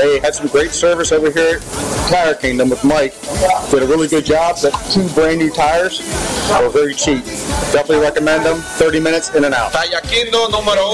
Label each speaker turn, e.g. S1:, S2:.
S1: They had some great service over here at Tire Kingdom with Mike. Did a really good job. Got 2 brand new tires. They were very cheap. Definitely recommend them. 30 minutes in and out.
S2: Tire Kingdom número